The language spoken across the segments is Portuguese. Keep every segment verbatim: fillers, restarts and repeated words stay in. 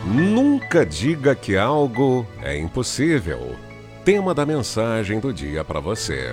Nunca diga que algo é impossível. Tema da mensagem do dia para você.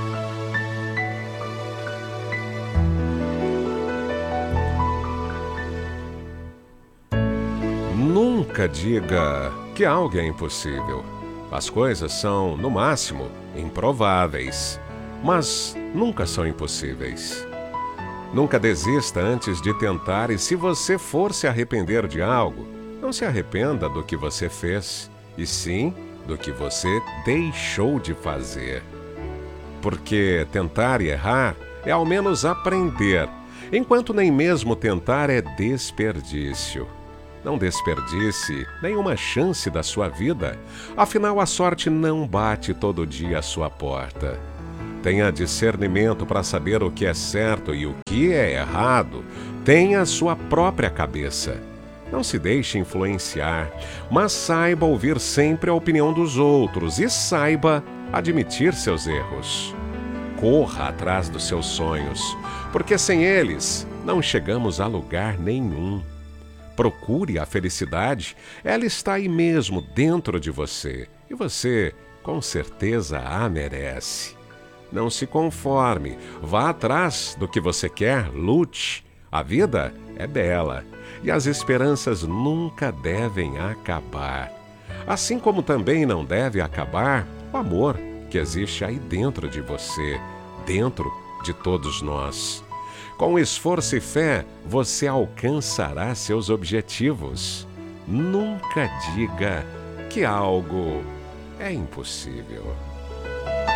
Nunca diga que algo é impossível. As coisas são, no máximo, improváveis, mas nunca são impossíveis. Nunca desista antes de tentar, e se você for se arrepender de algo, não se arrependa do que você fez, e sim do que você deixou de fazer. Porque tentar e errar é ao menos aprender, enquanto nem mesmo tentar é desperdício. Não desperdice nenhuma chance da sua vida, afinal a sorte não bate todo dia à sua porta. Tenha discernimento para saber o que é certo e o que é errado. Tenha a sua própria cabeça. Não se deixe influenciar, mas saiba ouvir sempre a opinião dos outros e saiba admitir seus erros. Corra atrás dos seus sonhos, porque sem eles não chegamos a lugar nenhum. Procure a felicidade, ela está aí mesmo dentro de você, e você com certeza a merece. Não se conforme, vá atrás do que você quer, lute. A vida é bela e as esperanças nunca devem acabar. Assim como também não deve acabar o amor que existe aí dentro de você, dentro de todos nós. Com esforço e fé, você alcançará seus objetivos. Nunca diga que algo é impossível.